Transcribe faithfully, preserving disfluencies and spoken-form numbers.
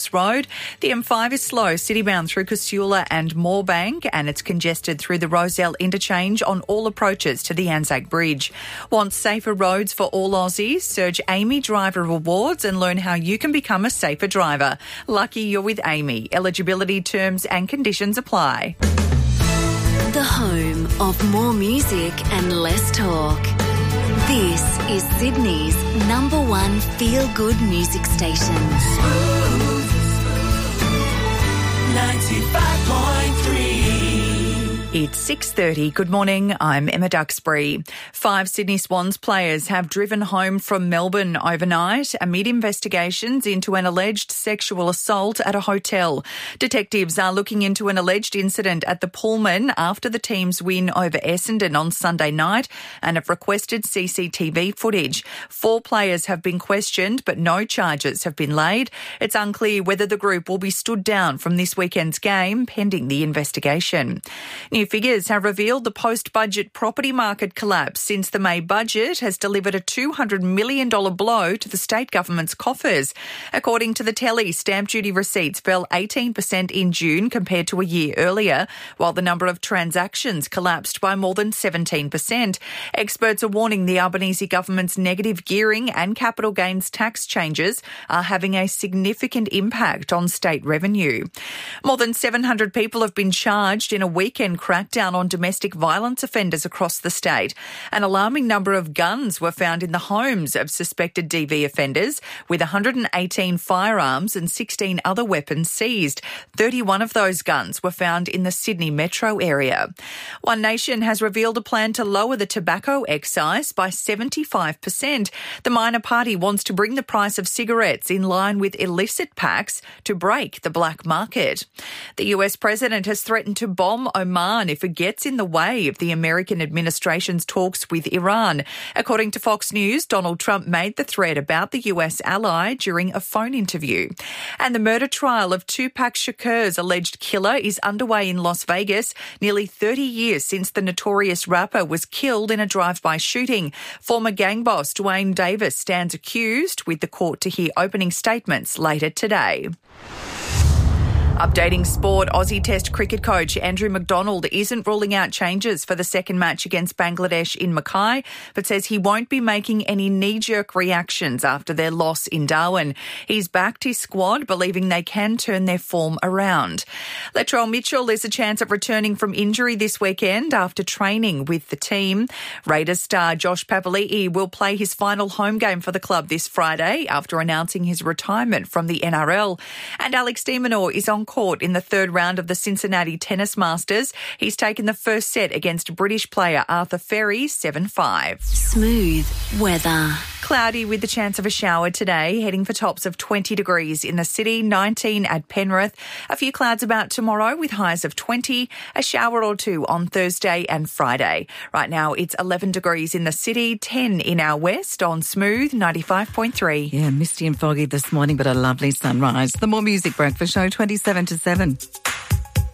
Road. The M five is slow, citybound through Casula and Moorebank, and it's congested through the Rozelle interchange on all approaches to the Anzac Bridge. Want safer roads for all Aussies? Search Amy Driver Rewards and learn how you can become a safer driver. Lucky you're with Amy. Eligibility terms and conditions apply. The home of more music and less talk. This is Sydney's number one feel-good music station. ninety-five point three. It's six thirty. Good morning. I'm Emma Duxbury. Five Sydney Swans players have driven home from Melbourne overnight amid investigations into an alleged sexual assault at a hotel. Detectives are looking into an alleged incident at the Pullman after the team's win over Essendon on Sunday night and have requested C C T V footage. Four players have been questioned, but no charges have been laid. It's unclear whether the group will be stood down from this weekend's game pending the investigation. New figures have revealed the post-budget property market collapse since the May budget has delivered a two hundred million dollars blow to the state government's coffers. According to the Telly, stamp duty receipts fell eighteen percent in June compared to a year earlier, while the number of transactions collapsed by more than seventeen percent. Experts are warning the Albanese government's negative gearing and capital gains tax changes are having a significant impact on state revenue. More than seven hundred people have been charged in a weekend crackdown on domestic violence offenders across the state. An alarming number of guns were found in the homes of suspected D V offenders, with one hundred eighteen firearms and sixteen other weapons seized. thirty-one of those guns were found in the Sydney metro area. One Nation has revealed a plan to lower the tobacco excise by seventy-five percent. The minor party wants to bring the price of cigarettes in line with illicit packs to break the black market. The U S president has threatened to bomb Oman if it gets in the way of the American administration's talks with Iran. According to Fox News, Donald Trump made the threat about the U S ally during a phone interview. And the murder trial of Tupac Shakur's alleged killer is underway in Las Vegas, nearly thirty years since the notorious rapper was killed in a drive-by shooting. Former gang boss Dwayne Davis stands accused, with the court to hear opening statements later today. Updating sport, Aussie Test cricket coach Andrew McDonald isn't ruling out changes for the second match against Bangladesh in Mackay, but says he won't be making any knee-jerk reactions after their loss in Darwin. He's backed his squad, believing they can turn their form around. Latrell Mitchell is a chance of returning from injury this weekend after training with the team. Raiders star Josh Papali'i will play his final home game for the club this Friday after announcing his retirement from the N R L. And Alex de Minaur is on court in the third round of the Cincinnati Tennis Masters. He's taken the first set against British player Arthur Ferry, seven five. Smooth weather. Cloudy with the chance of a shower today, heading for tops of twenty degrees in the city, nineteen at Penrith. A few clouds about tomorrow with highs of twenty, a shower or two on Thursday and Friday. Right now it's eleven degrees in the city, ten in our west on Smooth ninety-five point three. Yeah, misty and foggy this morning, but a lovely sunrise. The More Music Breakfast Show, twenty-seven to seven.